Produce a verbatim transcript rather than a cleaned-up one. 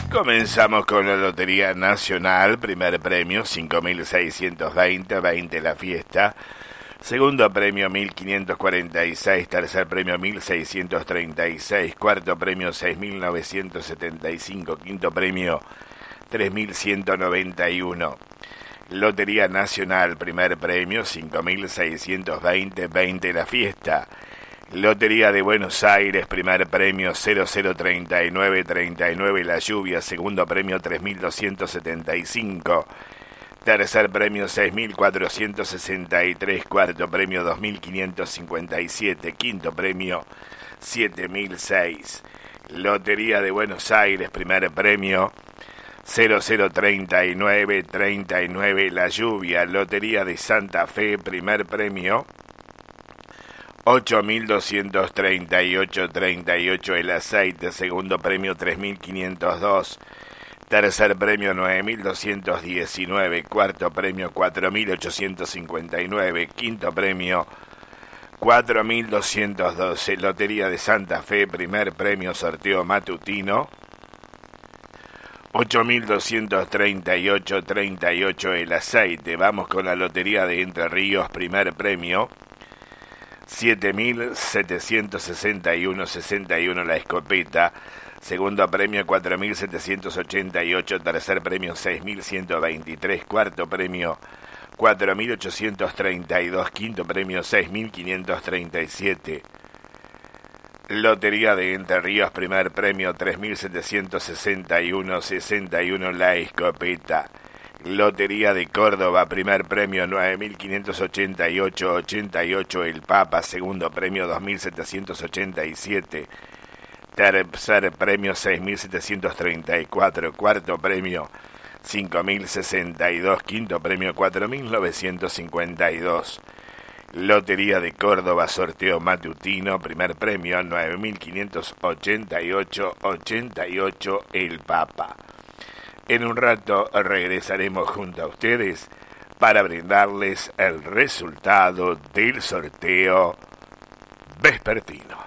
Comenzamos con la Lotería Nacional, primer premio cinco mil seiscientos veinte, veinte la fiesta, segundo premio mil quinientos cuarenta y seis, tercer premio mil seiscientos treinta y seis, cuarto premio seis mil novecientos setenta y cinco, quinto premio tres mil ciento noventa y uno. Lotería Nacional, primer premio cinco mil seiscientos veinte, veinte la fiesta. Lotería de Buenos Aires, primer premio cero cero treinta y nueve, treinta y nueve la lluvia, segundo premio tres mil doscientos setenta y cinco, tercer premio seis mil cuatrocientos sesenta y tres, cuarto premio dos mil quinientos cincuenta y siete, quinto premio siete mil seis. Lotería de Buenos Aires, primer premio cero cero treinta y nueve, treinta y nueve la lluvia. Lotería de Santa Fe, primer premio ocho mil doscientos treinta y ocho, treinta y ocho el aceite, segundo premio tres mil quinientos dos, tercer premio nueve mil doscientos diecinueve, cuarto premio cuatro mil ochocientos cincuenta y nueve, quinto premio cuatro mil doscientos doce. Lotería de Santa Fe, primer premio sorteo matutino ocho mil doscientos treinta y ocho, treinta y ocho el aceite. Vamos con la Lotería de Entre Ríos, primer premio siete mil setecientos sesenta y uno, sesenta y uno la escopeta, segundo premio cuatro mil setecientos ochenta y ocho, tercer premio seis mil ciento veintitrés, cuarto premio cuatro mil ochocientos treinta y dos, quinto premio seis mil quinientos treinta y siete. Lotería de Entre Ríos, primer premio tres mil setecientos sesenta y uno, sesenta y uno la escopeta. Lotería de Córdoba, primer premio nueve mil quinientos ochenta y ocho, ochenta y ocho el Papa, segundo premio dos mil setecientos ochenta y siete, tercer premio seis mil setecientos treinta y cuatro, cuarto premio cinco mil sesenta y dos, quinto premio cuatro mil novecientos cincuenta y dos. Lotería de Córdoba, sorteo matutino, primer premio nueve mil quinientos ochenta y ocho, ochenta y ocho el Papa. En un rato regresaremos junto a ustedes para brindarles el resultado del sorteo vespertino.